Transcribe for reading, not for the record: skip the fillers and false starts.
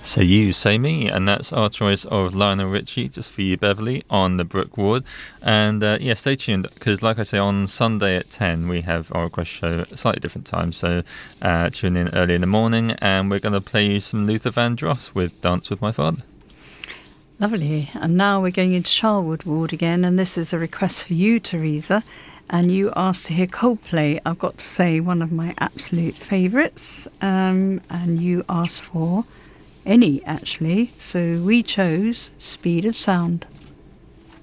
Say You, Say Me, and that's our choice of Lionel Richie, Just For You, Beverly, on the Brooke Ward. And stay tuned, because like I say, on Sunday at 10 we have our request show at a slightly different time, so tune in early in the morning, and we're going to play you some Luther Vandross with Dance With My Father. Lovely. And now we're going into Charwood Ward again, and this is a request for you, Teresa. And you asked to hear Coldplay. I've got to say, one of my absolute favourites. And you asked for any, actually. So we chose Speed of Sound.